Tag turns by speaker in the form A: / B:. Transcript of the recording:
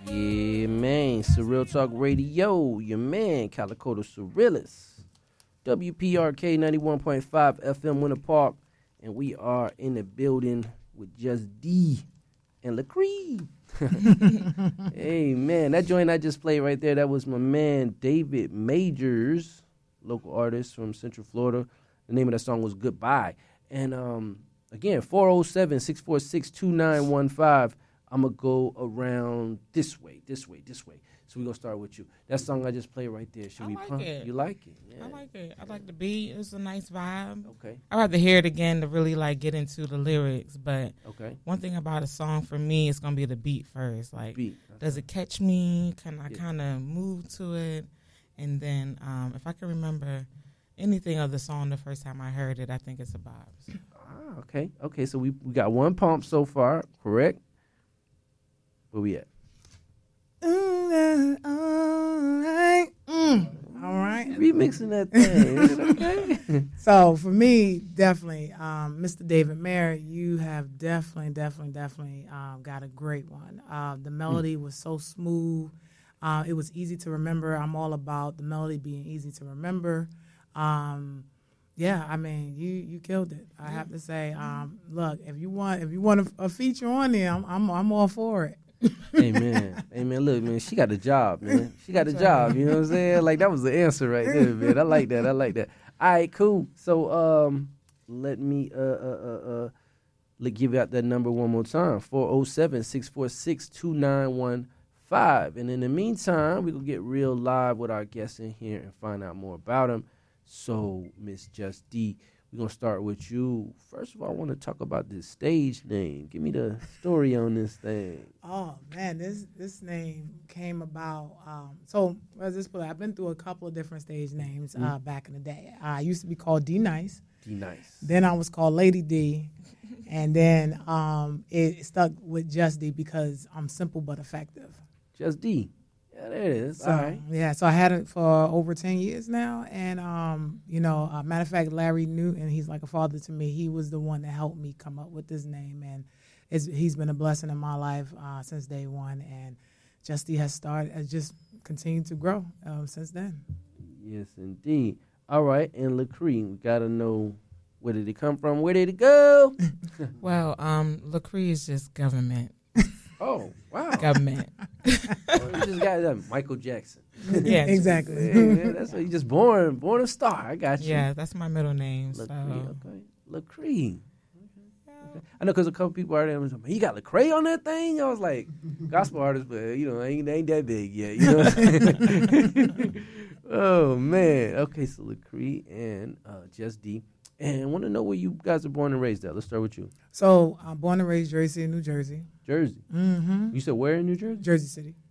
A: Yeah, man. Surreal Talk Radio. Your man, Calico the Surrealist. WPRK 91.5 FM Winter Park. And we are in the building with Just D and Lecree. Hey, man. That joint I just played right there, that was my man David Majors, local artist from Central Florida. The name of that song was Goodbye. And again, 407-646-2915. I'm going to go around this way. So we're going to start with you. That song I just played right there. Should we pump?
B: It.
A: You like it?
B: Yeah. I like it. I like the beat. It's a nice vibe.
A: Okay.
B: I'd have to hear it again to really get into the lyrics. But
A: okay.
B: One thing about a song for me is going to be the beat first. Does it catch me? Can I kind of move to it? And then if I can remember anything of the song the first time I heard it, I think it's a vibe. So.
A: Okay. So we got one pump so far, correct? Where we at?
C: All right.
A: Remixing that thing. Is it okay?
C: So for me, definitely, Mr. David Mayer, you have definitely got a great one. The melody was so smooth. It was easy to remember. I'm all about the melody being easy to remember. Yeah, I mean, you killed it. I have to say, look, if you want a feature on there, I'm all for it.
A: Amen. Look, man, she got a job, man. She got a job. You know what I'm saying? Like, that was the answer right there, man. I like that. All right, cool. So, let me give out that number one more time. 407-646-2915. And in the meantime, we're going to get real live with our guests in here and find out more about them. So, Miss Just D, we're going to start with you. First of all, I want to talk about this stage name. Give me the story on this thing.
C: Oh, man, this name came about. So, as this put, I've been through a couple of different stage names back in the day. I used to be called D Nice. Then I was called Lady D. And then it stuck with Just D because I'm simple but effective.
A: Just D. Yeah, there it is.
C: So,
A: all right.
C: Yeah, so I had it for over 10 years now. And, matter of fact, Larry Newton, he's like a father to me. He was the one that helped me come up with this name. And he's been a blessing in my life since day one. And Justy has just continued to grow since then.
A: Yes, indeed. All right, and Lecree, we got to know, where did it come from? Where did it go?
B: Well, Lecree is just government.
A: Oh, wow.
B: Government.
A: You just got that Michael Jackson.
C: Yeah, exactly.
A: Yeah, that's what you just born a star. I got you.
B: Yeah, that's my middle name.
A: Lecree, okay. Lecree. Okay. I know because a couple people out there was like, man, you got Lecrae on that thing? I was like, gospel artist, but, ain't that big yet. You know what I'm saying? Oh, man. Okay, so Lecree and Just D. And I want to know where you guys are born and raised at. Let's start with you.
C: So I'm born and raised Jersey City, New Jersey.
A: Jersey.
C: Mm-hmm.
A: You said where in New Jersey?
C: Jersey City.